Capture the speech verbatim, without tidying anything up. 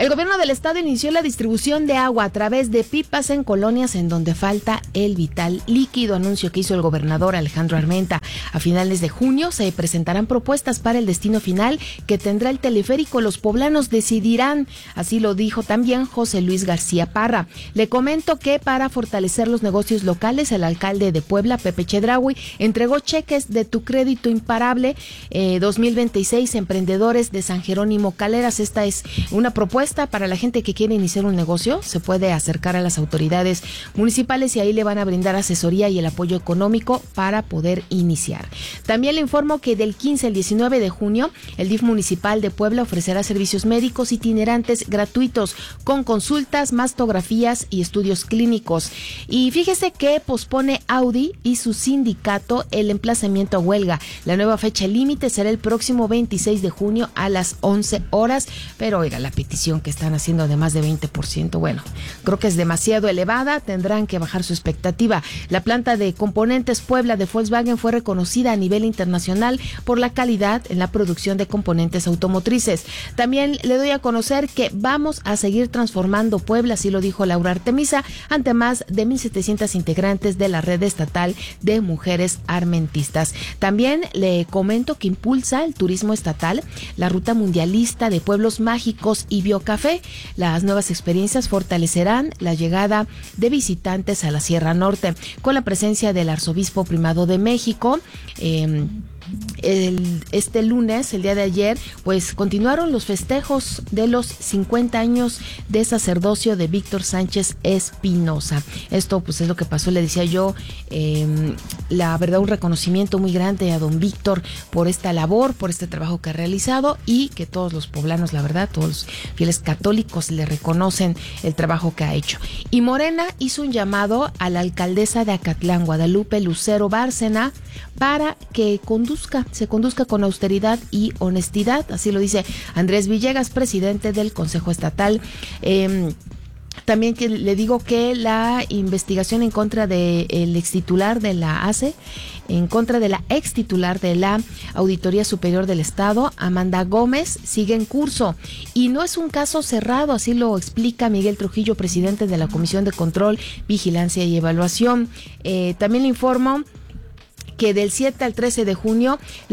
El gobierno del estado inició la distribución de agua a través de pipas en colonias en donde falta el vital líquido, anuncio que hizo el gobernador Alejandro Armenta. A finales de junio se presentarán propuestas para el destino final que tendrá el teleférico. Los poblanos decidirán, así lo dijo también José Luis García Parra. Le comento que para fortalecer los negocios locales, el alcalde de Puebla, Pepe Chedraui, entregó cheques de Tu Crédito Imparable eh, dos mil veintiséis a emprendedores de San Jerónimo Caleras. Esta es una propuesta para la gente que quiere iniciar un negocio. Se puede acercar a las autoridades municipales y ahí le van a brindar asesoría y el apoyo económico para poder iniciar. También le informo que del quince al diecinueve de junio, el D I F municipal de Puebla ofrecerá servicios médicos itinerantes gratuitos con consultas, mastografías y estudios clínicos. Y fíjese que pospone Audi y su sindicato el emplazamiento a huelga. La nueva fecha límite será el próximo veintiséis de junio a las once horas, pero oiga, la petición que están haciendo de más de veinte por ciento, bueno, creo que es demasiado elevada, tendrán que bajar su expectativa. La planta de componentes Puebla de Volkswagen fue reconocida a nivel internacional por la calidad en la producción de componentes automotrices. También le doy a conocer que vamos a seguir transformando Puebla, así lo dijo Laura Artemisa, ante más de mil setecientos integrantes de la red estatal de mujeres armentistas. También le comento que impulsa el turismo estatal la ruta mundialista de pueblos mágicos y biocafé. Las nuevas experiencias fortalecerán la llegada de visitantes a la Sierra Norte, con la presencia del arzobispo primado de México. Eh, El, este lunes, el día de ayer, pues continuaron los festejos de los cincuenta años de sacerdocio de Víctor Sánchez Espinosa. Esto pues es lo que pasó, le decía yo, eh, la verdad un reconocimiento muy grande a don Víctor por esta labor, por este trabajo que ha realizado y que todos los poblanos, la verdad, todos los fieles católicos le reconocen el trabajo que ha hecho. Y Morena hizo un llamado a la alcaldesa de Acatlán, Guadalupe Lucero Bárcena, para que conduzca, se conduzca con austeridad y honestidad, así lo dice Andrés Villegas, presidente del Consejo Estatal. Eh, También que le digo que la investigación en contra del ex titular de la A C E, en contra de la ex titular de la Auditoría Superior del Estado, Amanda Gómez, sigue en curso y no es un caso cerrado, así lo explica Miguel Trujillo, presidente de la Comisión de Control, Vigilancia y Evaluación. Eh, también le informo que del siete al trece de junio